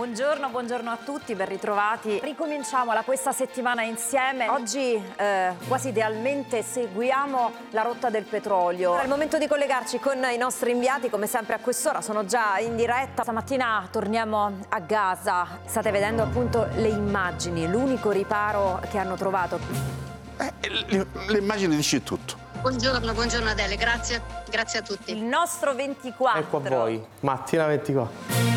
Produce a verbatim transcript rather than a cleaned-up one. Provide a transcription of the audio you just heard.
Buongiorno, buongiorno a tutti, ben ritrovati. Ricominciamola questa settimana insieme. Oggi eh, quasi idealmente seguiamo la rotta del petrolio. È il momento di collegarci con i nostri inviati, come sempre a quest'ora, sono già in diretta. Stamattina torniamo a Gaza. State vedendo appunto le immagini, l'unico riparo che hanno trovato. Eh, l'immagine dice tutto. Buongiorno, buongiorno Adele, grazie, grazie a tutti. Il nostro ventiquattro. Ecco a voi, mattina ventiquattro.